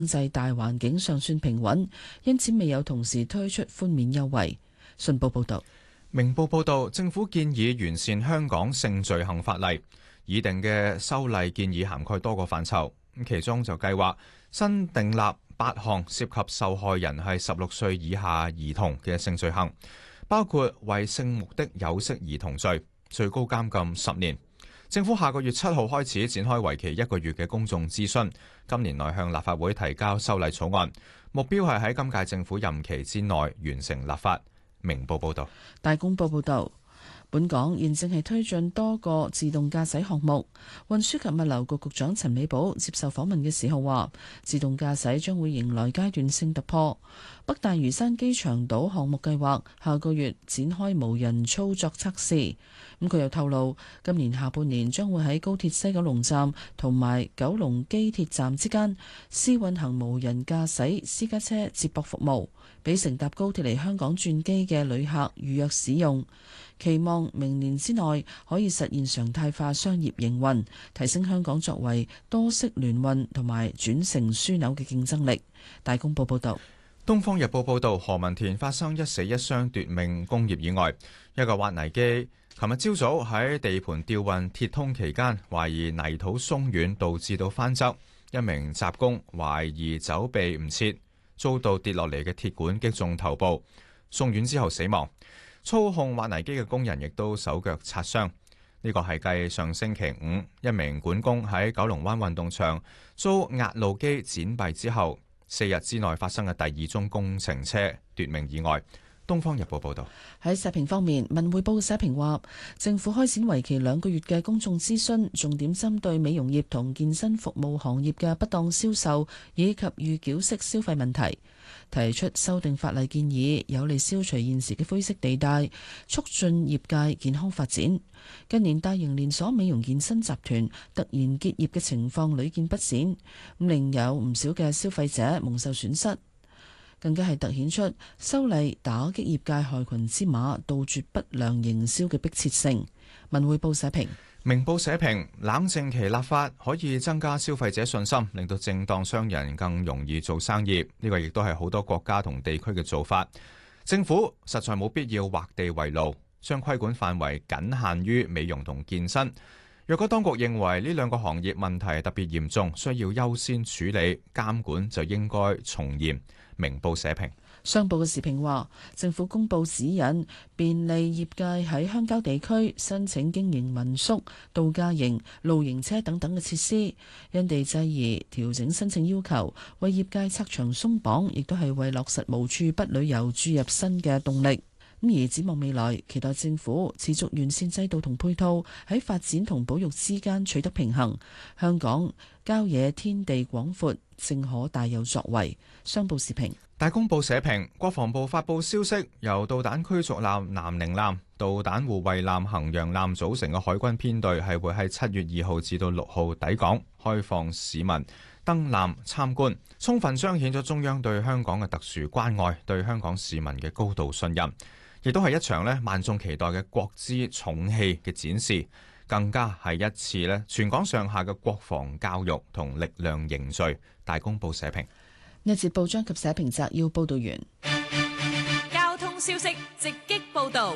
經濟大環境尚算平穩，因此未有同時推出寬免優惠。信報報道。 明報報導，政府建議完善香港性罪行法例，擬定嘅修例建議涵蓋多個範疇。其中就計劃新訂立8項涉及受害人係16歲以下兒童嘅性罪行，包括為性目的誘識兒童罪，最高監禁10年。政府下個月7號開始展開為期1個月嘅公眾諮詢，今年內向立法會提交修例草案，目標係喺今屆政府任期之內完成立法。明報報道。 大公報報道，本港現正係推進多個自動駕駛項目。運輸及物流局局長陳美寶接受訪問嘅時候話，自動駕駛將會迎來階段性突破。北大嶼山機場島項目計劃下個月展開無人操作測試。佢又透露，今年下半年將會喺高鐵西九龍站同埋九龍機鐵站之間試運行無人駕駛私家車接駁服務，俾乘搭高鐵嚟香港轉機嘅旅客預約使用。期望明年之內可以實現常態化商業營運，提升香港作為多式聯運同埋轉乘樞紐嘅競爭力。大公報報道。 東方日報報道，何文田發生1死1傷奪命工業意外，一個挖泥機琴日朝早喺地盤吊運鐵通期間，懷疑泥土鬆軟導致到翻側，一名雜工懷疑走避唔切，遭到跌落嚟嘅鐵管擊中頭部，送院之後死亡。操控挖泥機嘅工人亦都手腳擦傷。呢個係繼上星期五一名管工喺九龍灣運動場遭壓路機剪斃之後，4日之內發生嘅第2宗工程車奪命意外。東方日報報道。 喺社評方面，文匯報社評話，政府開展為期2個月嘅公眾諮詢，重點針對美容業同健身服務行業嘅不當銷售以及預繳式消費問題，提出修訂法例建議，有利消除現時嘅灰色地帶，促進業界健康發展。近年大型連鎖美容健身集團突然結業嘅情況屢見不鮮，令有唔少嘅消費者蒙受損失。更加係突顯出修例打擊業界害群之馬，杜絕不良營銷嘅迫切性。文匯報社評。 明報社評，冷靜期立法可以增加消費者信心，令到正當商人更容易做生意。呢個亦都係好多國家同地區嘅做法。政府實在冇必要畫地為牢，將規管範圍僅限於美容同健身。若果當局認為呢2個行業問題特別嚴重，需要優先處理，監管就應該從嚴。明報社評。 商報嘅時評話，政府公布指引，便利業界喺鄉郊地區申請經營民宿、度假營、露營車等等嘅設施，因地制宜調整申請要求，為業界拆牆鬆綁，亦都係為落實無處不旅遊注入新嘅動力。而展望未來，期待政府持續完善制度同配套，喺發展同保育之間取得平衡。香港郊野天地廣闊，正可大有作為。商報時評。 大公報社評，國防部發布消息，由導彈驅逐艦南寧艦、導彈護衛艦衡陽艦組成嘅海軍編隊係會喺7月2號至到6號抵港，開放市民登艦參觀，充分彰顯咗中央對香港嘅特殊關愛，對香港市民嘅高度信任，亦都係一場萬眾期待嘅國之重器嘅展示，更加係一次全港上下嘅國防教育同力量凝聚。大公報社評。 呢節報章及社評摘要報道完。 交通消息直擊報道。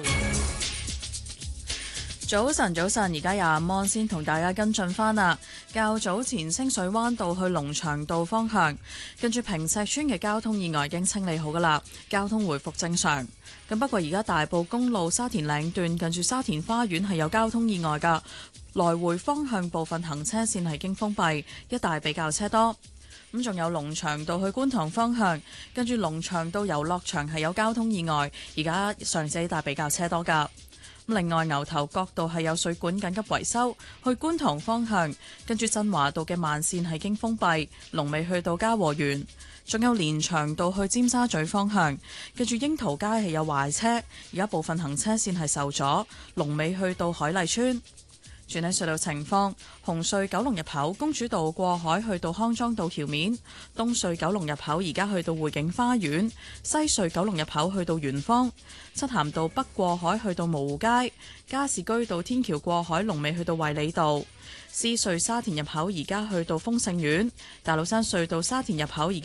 早晨，而家由阿芒先同大家跟進翻啦。較早前清水灣道去龍翔道方向，跟住坪石村嘅交通意外已經清理好噶啦，交通回復正常。咁不過而家大埔公路沙田嶺段近住沙田花園係有交通意外噶，來回方向部分行車線係經封閉，一帶比較車多。咁仲有龍翔道去觀塘方向，跟住龍翔道遊樂場係有交通意外，而家上者一帶比較車多噶。另外牛頭角道係有水管緊急維修，去觀塘方向，跟住振華道嘅慢線係經封閉，龍尾去到嘉和園。仲有連翔道去尖沙咀方向，跟住櫻桃街係有壞車，而家部分行車線係受阻，龍尾去到海麗村。 轉睇隧道情況，紅隧九龍入口公主道過海去到康莊道橋面，東隧九龍入口而家去到匯景花園，西隧九龍入口去到圓方，漆咸道北過海去到蕪湖街，加士居道天橋過海龍尾去到衛理道，獅隧沙田入口而家去到豐盛苑，大老山隧道沙田入口而家